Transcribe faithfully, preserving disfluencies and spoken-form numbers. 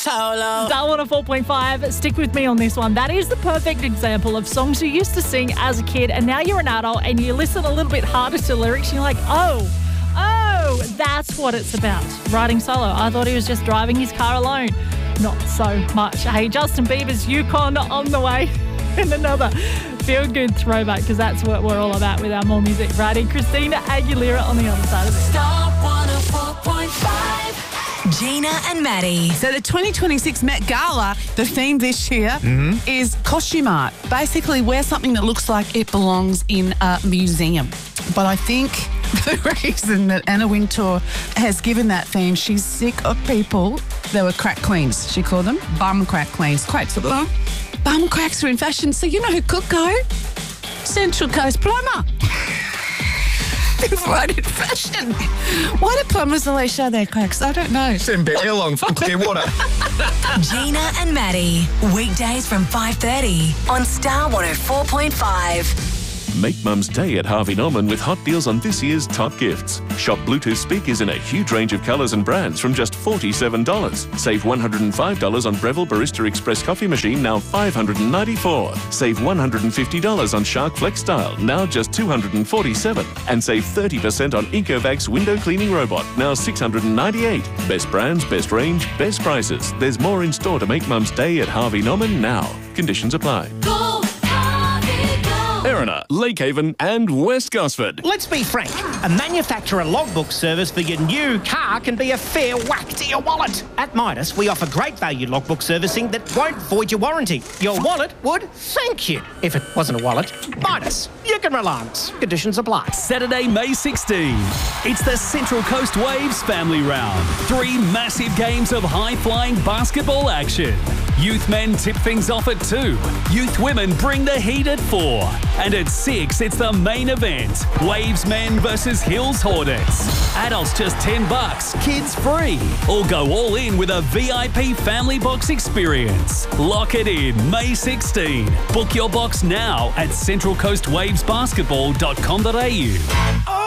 Solo. Star one oh four point five, stick with me on this one. That is the perfect example of songs you used to sing as a kid and now you're an adult and you listen a little bit harder to lyrics and you're like, oh, oh, that's what it's about. Riding solo. I thought he was just driving his car alone. Not so much. Hey, Justin Bieber's Yukon on the way. And another feel-good throwback because that's what we're all about with our More Music Friday. Christina Aguilera on the other side of it. Star one oh four point five. Gina and Maddie. So the twenty twenty-six Met Gala, the theme this year Mm-hmm. is costume art. Basically, wear something that looks like it belongs in a museum. But I think the reason that Anna Wintour has given that theme, she's sick of people. They were crack queens, she called them. Bum crack queens. Quite so bum. Bum cracks are in fashion. So you know who could go? Central Coast Plumber. Right in fashion. Why do plumbers always show their cracks? I don't know. Send Betty along for clear water. Gina and Maddie. Weekdays from five thirty on Star one oh four point five. Make Mum's Day at Harvey Norman with hot deals on this year's top gifts. Shop Bluetooth speakers in a huge range of colours and brands from just forty-seven dollars. Save one hundred five dollars on Breville Barista Express coffee machine, now five hundred ninety-four dollars. Save one hundred fifty dollars on Shark Flex Style, now just two hundred forty-seven dollars. And save thirty percent on Ecovacs window cleaning robot, now six hundred ninety-eight dollars. Best brands, best range, best prices. There's more in store to make Mum's Day at Harvey Norman now. Conditions apply. Go, Harvey, go. Erina, Lakehaven and West Gosford. Let's be frank, a manufacturer logbook service for your new car can be a fair whack to your wallet. At Midas, we offer great value logbook servicing that won't void your warranty. Your wallet would thank you. If it wasn't a wallet, Midas, you can rely on us. Conditions apply. Saturday, May sixteenth. It's the Central Coast Waves Family Round. Three massive games of high-flying basketball action. Youth men tip things off at two. Youth women bring the heat at four. And at six, it's the main event. Waves men versus Hills Hornets. Adults just ten bucks, kids free. Or go all in with a V I P family box experience. Lock it in May sixteenth. Book your box now at central coast waves basketball dot com dot a u.